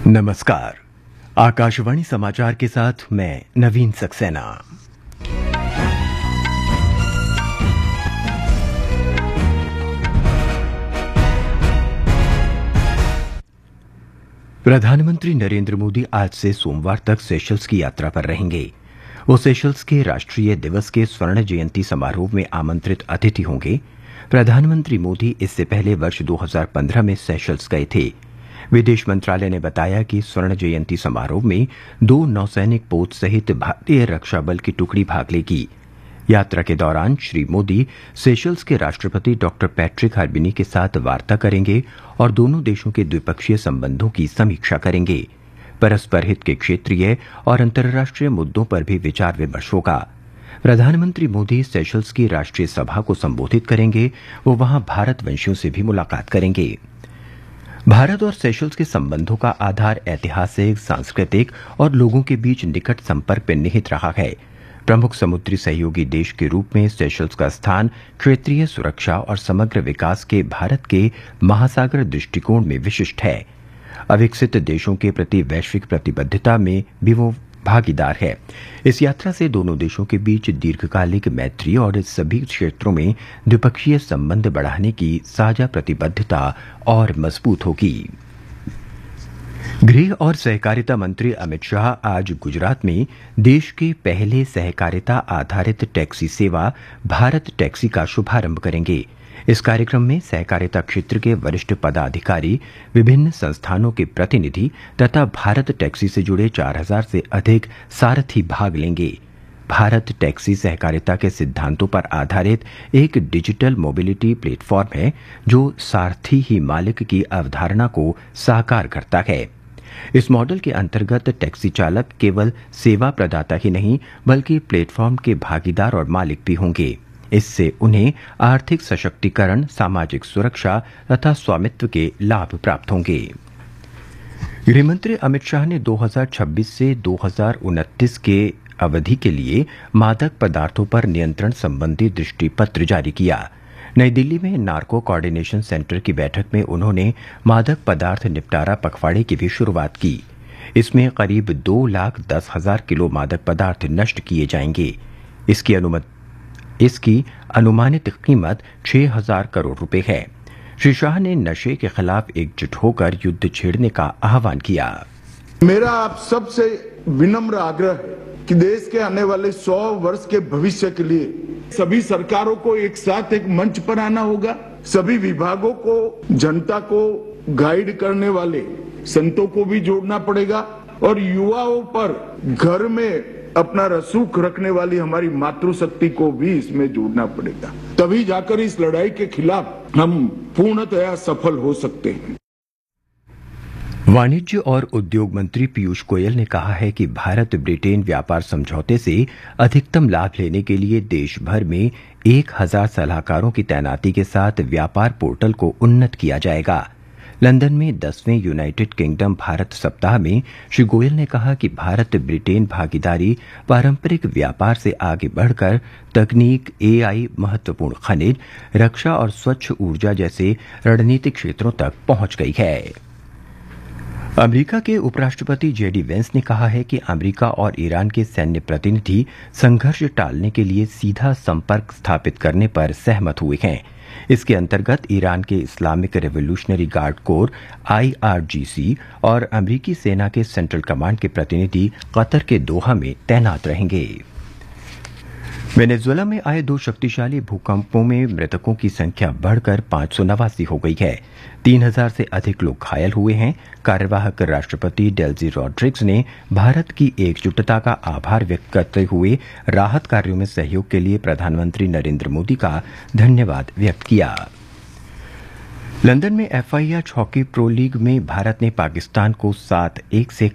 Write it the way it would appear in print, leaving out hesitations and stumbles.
नमस्कार। आकाशवाणी समाचार के साथ मैं नवीन सक्सेना। प्रधानमंत्री नरेंद्र मोदी आज से सोमवार तक सेशल्स की यात्रा पर रहेंगे। वो सेशल्स के राष्ट्रीय दिवस के स्वर्ण जयंती समारोह में आमंत्रित अतिथि होंगे। प्रधानमंत्री मोदी इससे पहले वर्ष 2015 में सेशल्स गए थे। विदेश मंत्रालय ने बताया कि स्वर्ण जयंती समारोह में 2 नौसैनिक पोत सहित भारतीय रक्षा बल की टुकड़ी भाग लेगी। यात्रा के दौरान श्री मोदी सेशल्स के राष्ट्रपति डॉक्टर पैट्रिक हार्बिनी के साथ वार्ता करेंगे और दोनों देशों के द्विपक्षीय संबंधों की समीक्षा करेंगे। परस्पर हित के क्षेत्रीय और अंतर्राष्ट्रीय मुद्दों पर भी विचार विमर्श होगा। प्रधानमंत्री मोदी सेशल्स की राष्ट्रीय सभा को संबोधित करेंगे। वो वहां भारतवंशियों से भी मुलाकात करेंगे। भारत और सेशल्स के संबंधों का आधार ऐतिहासिक, सांस्कृतिक और लोगों के बीच निकट संपर्क में निहित रहा है। प्रमुख समुद्री सहयोगी देश के रूप में सेशल्स का स्थान क्षेत्रीय सुरक्षा और समग्र विकास के भारत के महासागर दृष्टिकोण में विशिष्ट है। अविकसित देशों के प्रति वैश्विक प्रतिबद्धता में भी वो भागीदार है। इस यात्रा से दोनों देशों के बीच दीर्घकालिक मैत्री और सभी क्षेत्रों में द्विपक्षीय संबंध बढ़ाने की साझा प्रतिबद्धता और मजबूत होगी। गृह और सहकारिता मंत्री अमित शाह आज गुजरात में देश के पहले सहकारिता आधारित टैक्सी सेवा भारत टैक्सी का शुभारंभ करेंगे। इस कार्यक्रम में सहकारिता क्षेत्र के वरिष्ठ पदाधिकारी, विभिन्न संस्थानों के प्रतिनिधि तथा भारत टैक्सी से जुड़े 4000 से अधिक सारथी भाग लेंगे। भारत टैक्सी सहकारिता के सिद्धांतों पर आधारित एक डिजिटल मोबिलिटी प्लेटफॉर्म है जो सारथी ही मालिक की अवधारणा को साकार करता है। इस मॉडल के अंतर्गत टैक्सी चालक केवल सेवा प्रदाता ही नहीं बल्कि प्लेटफॉर्म के भागीदार और मालिक भी होंगे। इससे उन्हें आर्थिक सशक्तिकरण, सामाजिक सुरक्षा तथा स्वामित्व के लाभ प्राप्त होंगे। गृहमंत्री अमित शाह ने 2026 से 2029 के अवधि के लिए मादक पदार्थों पर नियंत्रण संबंधी दृष्टिपत्र जारी किया। नई दिल्ली में नार्को कोऑर्डिनेशन सेंटर की बैठक में उन्होंने मादक पदार्थ निपटारा पखवाड़े की भी शुरुआत की। इसमें करीब 2,10,000 किलो मादक पदार्थ नष्ट किए जाएंगे। इसकी अनुमानित कीमत 6,000 करोड़ रुपए है। श्री शाह ने नशे के खिलाफ एकजुट होकर युद्ध छेड़ने का आह्वान किया। मेरा आप सबसे विनम्र आग्रह है कि देश के आने वाले 100 वर्ष के भविष्य के लिए सभी सरकारों को एक साथ एक मंच पर आना होगा। सभी विभागों को, जनता को गाइड करने वाले संतों को भी जोड़ना पड़ेगा और युवाओं पर घर में अपना रसूख रखने वाली हमारी मातृशक्ति को भी इसमें जोड़ना पड़ेगा। तभी जाकर इस लड़ाई के खिलाफ हम पूर्णतया सफल हो सकते हैं। वाणिज्य और उद्योग मंत्री पीयूष गोयल ने कहा है कि भारत ब्रिटेन व्यापार समझौते से अधिकतम लाभ लेने के लिए देश भर में 1000 सलाहकारों की तैनाती के साथ व्यापार पोर्टल को उन्नत किया जाएगा। लंदन में 10वें यूनाइटेड किंगडम भारत सप्ताह में श्री गोयल ने कहा कि भारत ब्रिटेन भागीदारी पारंपरिक व्यापार से आगे बढ़कर तकनीक, एआई, महत्वपूर्ण खनिज, रक्षा और स्वच्छ ऊर्जा जैसे रणनीतिक क्षेत्रों तक पहुंच गई है। अमेरिका के उपराष्ट्रपति जेडी वेंस ने कहा है कि अमेरिका और ईरान के सैन्य प्रतिनिधि संघर्ष टालने के लिए सीधा संपर्क स्थापित करने पर सहमत हुए हैं। इसके अंतर्गत ईरान के Islamic revolutionary guard core IRGC और अमेरिकी सेना के सेंट्रल कमांड के प्रतिनिधि कतर के दोहा में तैनात रहेंगे। वेनेजुएला में आए 2 शक्तिशाली भूकंपों में मृतकों की संख्या बढ़कर 589 हो गई है। 3000 से अधिक लोग घायल हुए हैं। कार्यवाहक राष्ट्रपति डेल्सी रॉड्रिग्स ने भारत की एकजुटता का आभार व्यक्त करते हुए राहत कार्यों में सहयोग के लिए प्रधानमंत्री नरेंद्र मोदी का धन्यवाद व्यक्त किया। लंदन में FIH हॉकी प्रो लीग में भारत ने पाकिस्तान को 7-1 से